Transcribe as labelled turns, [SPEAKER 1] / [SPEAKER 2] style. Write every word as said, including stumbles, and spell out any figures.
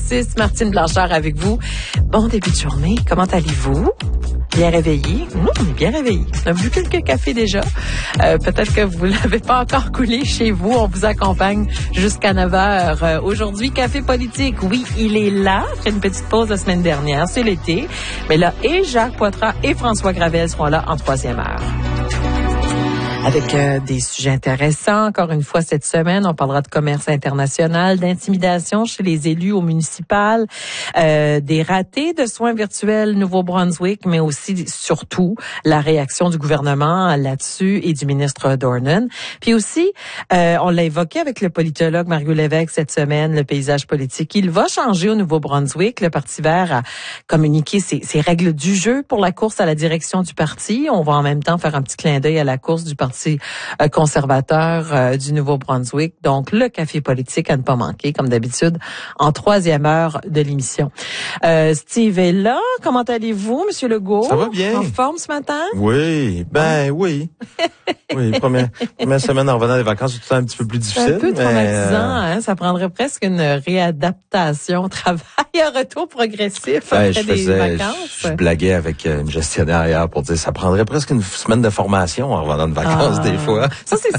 [SPEAKER 1] six, Martine Blanchard avec vous. Bon début de journée, comment allez-vous? Bien réveillé? Mmh, on est bien réveillé. On a bu quelques cafés déjà. Euh, peut-être que vous l'avez pas encore coulé chez vous. On vous accompagne jusqu'à neuf heures. Euh, aujourd'hui, Café politique. Oui, il est là. Après une petite pause la semaine dernière. C'est l'été. Mais là, et Jacques Poitras et François Gravel seront là en troisième heure. Avec euh, des sujets intéressants. Encore une fois, cette semaine, on parlera de commerce international, d'intimidation chez les élus au municipal, euh, des ratés de soins virtuels Nouveau-Brunswick, mais aussi, surtout, la réaction du gouvernement là-dessus et du ministre Dornan. Puis aussi, euh, on l'a évoqué avec le politologue Mario Lévesque cette semaine, le paysage politique. Il va changer au Nouveau-Brunswick. Le Parti vert a communiqué ses, ses règles du jeu pour la course à la direction du parti. On va en même temps faire un petit clin d'œil à la course du Parti conservateur euh, du Nouveau-Brunswick. Donc, le café politique à ne pas manquer, comme d'habitude, en troisième heure de l'émission. Euh, Steve est là. Comment allez-vous, Monsieur Legault?
[SPEAKER 2] Ça va bien.
[SPEAKER 1] En forme ce matin?
[SPEAKER 2] Oui, ben oui. Oui, première, première semaine en revenant des vacances, c'est tout le temps un petit peu plus difficile.
[SPEAKER 1] C'est un peu traumatisant,
[SPEAKER 2] mais, euh...
[SPEAKER 1] hein? Ça prendrait presque une réadaptation au travail, un retour progressif
[SPEAKER 2] ben,
[SPEAKER 1] après
[SPEAKER 2] je
[SPEAKER 1] des
[SPEAKER 2] faisais,
[SPEAKER 1] vacances.
[SPEAKER 2] Je, je blaguais avec une gestionnaire hier pour dire ça prendrait presque une semaine de formation en revenant de vacances
[SPEAKER 1] ah,
[SPEAKER 2] des fois.
[SPEAKER 1] Ça, c'est